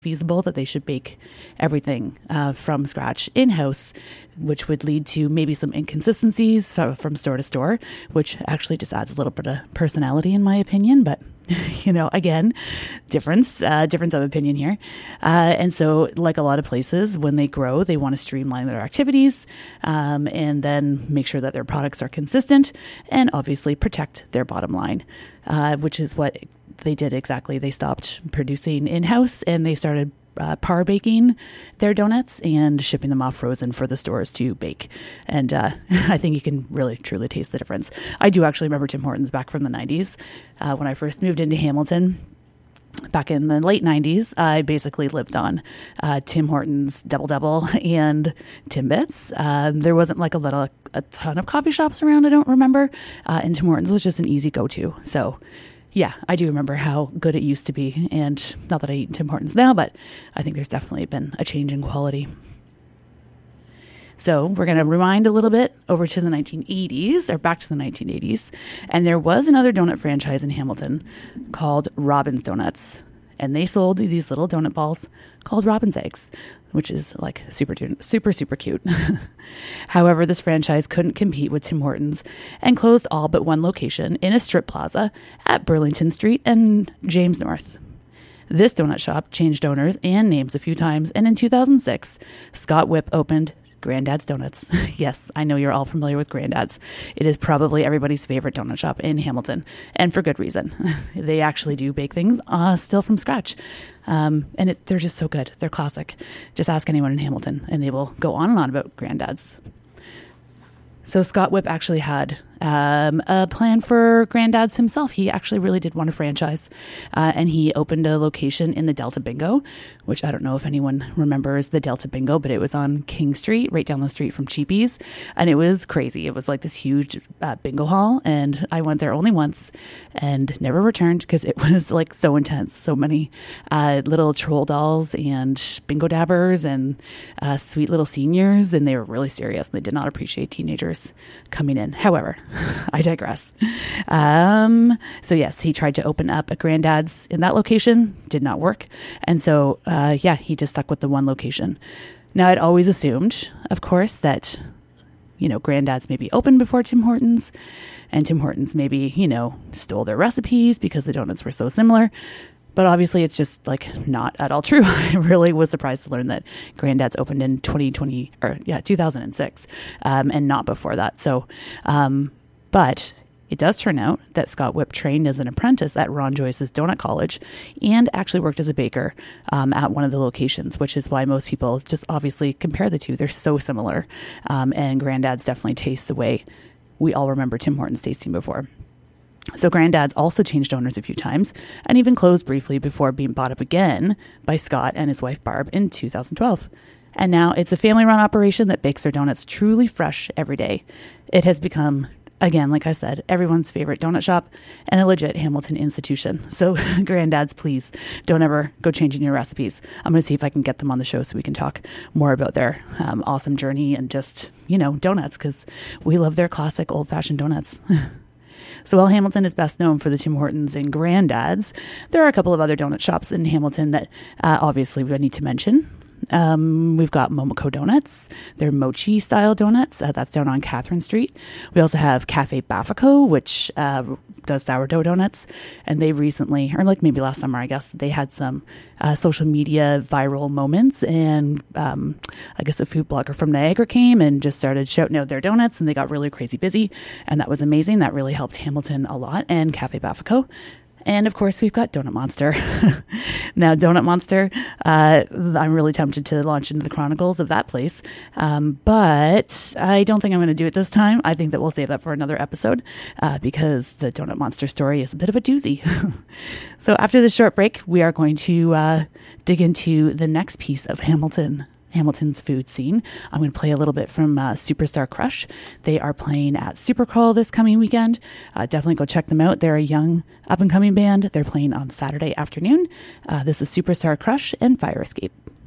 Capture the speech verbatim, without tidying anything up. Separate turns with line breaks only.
feasible that they should bake everything uh, from scratch in-house, which would lead to maybe some inconsistencies so from store to store, which actually just adds a little bit of personality in my opinion. But, you know, again, difference, uh, difference of opinion here. Uh, and so like a lot of places, when they grow, they want to streamline their activities um, and then make sure that their products are consistent and obviously protect their bottom line, uh, which is what they did exactly. They stopped producing in-house and they started uh, par baking their donuts and shipping them off frozen for the stores to bake. And uh, I think you can really, truly taste the difference. I do actually remember Tim Hortons back from the nineties. Uh, when I first moved into Hamilton, back in the late nineties, I basically lived on uh, Tim Hortons Double Double and Timbits. Um, there wasn't like a little, a ton of coffee shops around, I don't remember. Uh, and Tim Hortons was just an easy go-to. So yeah, I do remember how good it used to be. And not that I eat Tim Hortons now, but I think there's definitely been a change in quality. So we're going to rewind a little bit over to the nineteen eighties, or back to the nineteen eighties. And there was another donut franchise in Hamilton called Robin's Donuts. And they sold these little donut balls called Robin's Eggs, which is like super, super, super cute. However, this franchise couldn't compete with Tim Hortons and closed all but one location in a strip plaza at Burlington Street and James North. This donut shop changed owners and names a few times, and in two thousand six, Scott Whipp opened Grandad's Donuts. Yes, I know you're all familiar with Grandad's. It is probably everybody's favorite donut shop in Hamilton, and for good reason. They actually do bake things uh, still from scratch, um, and it, they're just so good. They're classic. Just ask anyone in Hamilton, and they will go on and on about Grandad's. So Scott Whipp actually had um, a plan for Grandad's himself. He actually really did want a franchise, uh, and he opened a location in the Delta Bingo, which I don't know if anyone remembers the Delta Bingo, but it was on King Street, right down the street from Cheapy's, and it was crazy. It was like this huge uh, bingo hall, and I went there only once and never returned because it was like so intense. So many uh, little troll dolls and bingo dabbers and uh, sweet little seniors, and they were really serious. They did not appreciate teenagers coming in. However, I digress. Um, so yes, he tried to open up a Grandad's in that location, did not work. And so, uh, yeah, he just stuck with the one location. Now, I'd always assumed, of course, that, you know, Grandad's maybe opened before Tim Hortons, and Tim Hortons maybe, you know, stole their recipes because the donuts were so similar. But obviously, it's just like not at all true. I really was surprised to learn that Grandad's opened in twenty twenty or yeah, two thousand six, um, and not before that. So, um, but it does turn out that Scott Whipp trained as an apprentice at Ron Joyce's Donut College and actually worked as a baker um, at one of the locations, which is why most people just obviously compare the two. They're so similar, um, and Grandad's definitely tastes the way we all remember Tim Hortons tasting before. So Grandad's also changed owners a few times and even closed briefly before being bought up again by Scott and his wife Barb in two thousand twelve. And now it's a family-run operation that bakes their donuts truly fresh every day. It has become, again, like I said, everyone's favorite donut shop and a legit Hamilton institution. So Grandad's, please don't ever go changing your recipes. I'm going to see if I can get them on the show so we can talk more about their um, awesome journey and just, you know, donuts, because we love their classic old-fashioned donuts. So while Hamilton is best known for the Tim Hortons and Grandad's, there are a couple of other donut shops in Hamilton that uh, obviously we need to mention. Um, we've got Momoko Donuts. They're mochi style donuts. Uh, that's down on Catherine Street. We also have Cafe Bafico, which uh, does sourdough donuts. And they recently, or like maybe last summer, I guess, they had some uh, social media viral moments. And um, I guess a food blogger from Niagara came and just started shouting out their donuts, and they got really crazy busy. And that was amazing. That really helped Hamilton a lot, and Cafe Bafico. And of course, we've got Donut Monster. Now, Donut Monster, uh, I'm really tempted to launch into the chronicles of that place. Um, but I don't think I'm going to do it this time. I think that we'll save that for another episode uh, because the Donut Monster story is a bit of a doozy. So after this short break, we are going to uh, dig into the next piece of Hamilton. Hamilton's food scene. I'm going to play a little bit from uh, Superstar Crush. They are playing at Supercrawl this coming weekend. Uh, definitely go check them out. They're a young up-and-coming band. They're playing on Saturday afternoon. Uh, this is Superstar Crush and Fire Escape.